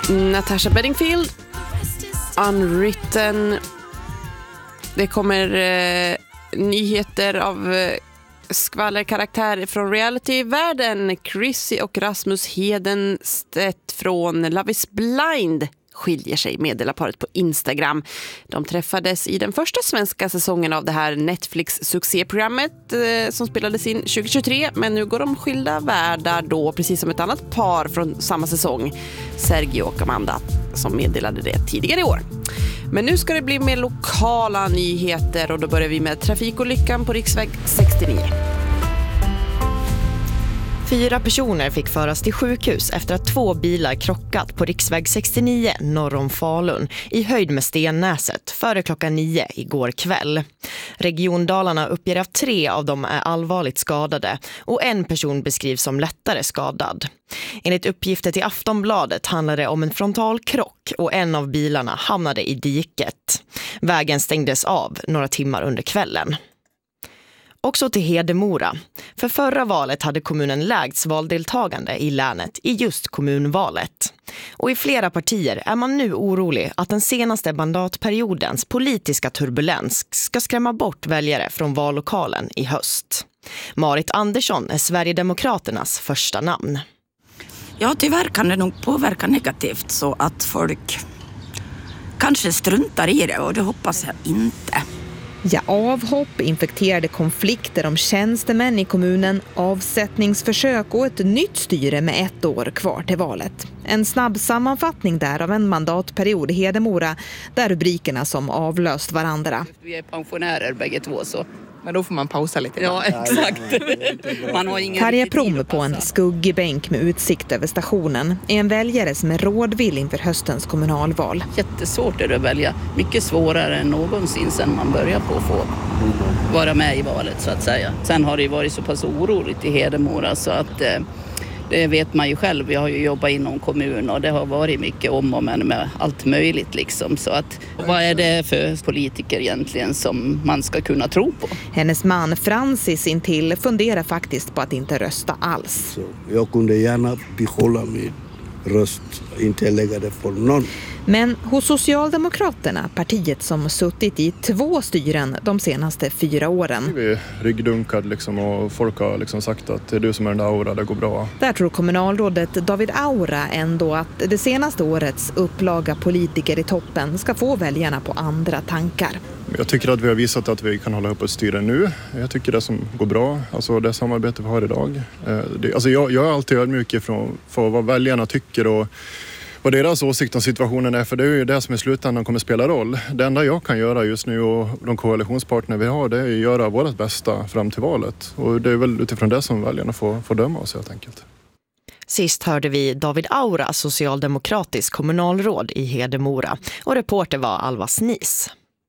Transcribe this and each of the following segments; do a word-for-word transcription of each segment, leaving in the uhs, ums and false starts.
Natasha Bedingfield, Unwritten. Det kommer eh, nyheter av eh, skvallerkaraktär från reality-världen. Chrissy och Rasmus Hedenstedt från Love is Blind skiljer sig, meddelar paret på Instagram. De träffades i den första svenska säsongen av det här Netflix-succéprogrammet eh, som spelades in tjugohundratjugotre, men nu går de skilda världar då, precis som ett annat par från samma säsong, Sergio och Amanda, som meddelade det tidigare i år. Men nu ska det bli mer lokala nyheter och då börjar vi med trafikolyckan på riksväg sextionio. Fyra personer fick föras till sjukhus efter att två bilar krockat på riksväg sextionio norr om Falun i höjd med Stennäset före klockan nio igår kväll. Region Dalarna uppger att tre av dem är allvarligt skadade och en person beskrivs som lättare skadad. Enligt uppgifter till Aftonbladet handlar det om en frontalkrock och en av bilarna hamnade i diket. Vägen stängdes av några timmar under kvällen. Också till Hedemora. För förra valet hade kommunen lägst valdeltagande i länet i just kommunvalet. Och i flera partier är man nu orolig att den senaste mandatperiodens politiska turbulens ska skrämma bort väljare från vallokalen i höst. Marit Andersson är Sverigedemokraternas första namn. Ja, tyvärr kan det nog påverka negativt så att folk kanske struntar i det, och det hoppas jag inte. Ja, avhopp, infekterade konflikter om tjänstemän i kommunen, avsättningsförsök och ett nytt styre med ett år kvar till valet. En snabb sammanfattning där av en mandatperiod i Hedemora, där rubrikerna som avlöst varandra. Vi är pensionärer bägge två, så. Men då får man pausa lite. Ja, exakt. Man har ingen Karja Prom på en skuggig bänk med utsikt över stationen är en väljare som är rådvill inför höstens kommunalval. Jättesvårt är det att välja. Mycket svårare än någonsin sedan man börjar på att få vara med i valet, så att säga. Sen har det ju varit så pass oroligt i Hedemora så att eh, det vet man ju själv. Jag har ju jobbat inom kommun och det har varit mycket om och men med allt möjligt liksom. Så att, vad är det för politiker egentligen som man ska kunna tro på? Hennes man Francis intill funderar faktiskt på att inte rösta alls. Så jag kunde gärna behålla min röst, inte lägga det för någon. Men hos Socialdemokraterna, partiet som suttit i två styren de senaste fyra åren. Vi är ryggdunkad liksom, och folk har liksom sagt att det är du som är den där Aura, det går bra. Där tror kommunalrådet David Aura ändå att det senaste årets upplaga politiker i toppen ska få väljarna på andra tankar. Jag tycker att vi har visat att vi kan hålla upp ett styre nu. Jag tycker det som går bra, alltså det samarbete vi har idag. Det, alltså jag, jag är alltid ödmjuk ifrån för vad väljarna tycker och vad deras åsikt om situationen är, för det är ju det som i slutändan kommer spela roll. Det enda jag kan göra just nu och de koalitionspartner vi har, det är att göra vårt bästa fram till valet. Och det är väl utifrån det som väljarna får, får döma oss helt enkelt. Sist hörde vi David Aura, socialdemokratisk kommunalråd i Hedemora. Och reporter var Alva Snis.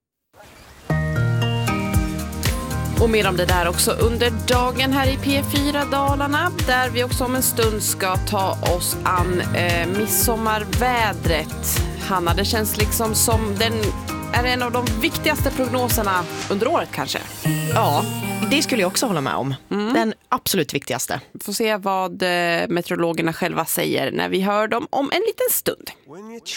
Och mer om det där också under dagen här i P fyra Dalarna, där vi också om en stund ska ta oss an eh, midsommarvädret. Hanna, det känns liksom som den är en av de viktigaste prognoserna under året kanske. Ja, det skulle jag också hålla med om. Mm. Den absolut viktigaste. Får se vad eh, meteorologerna själva säger när vi hör dem om en liten stund.